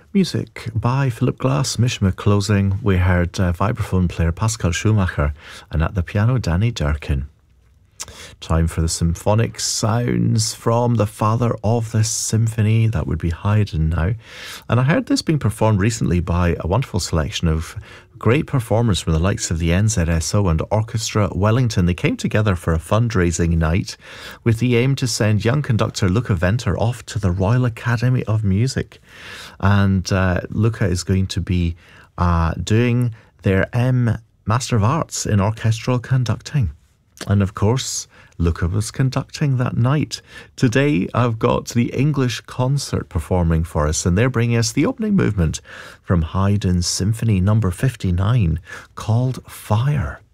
Music by Philip Glass. Mishma closing. We heard vibraphone player Pascal Schumacher, and at the piano Danny Durkin. Time for the symphonic sounds from the father of the symphony. That would be Haydn now. And I heard this being performed recently by a wonderful selection of great performers from the likes of the NZSO and Orchestra Wellington. They came together for a fundraising night with the aim to send young conductor Luca Venter off to the Royal Academy of Music. And Luca is going to be doing their Master of Arts in Orchestral Conducting. And of course, Luca was conducting that night. Today, I've got the English Concert performing for us, and they're bringing us the opening movement from Haydn's Symphony No. 59, called Fire.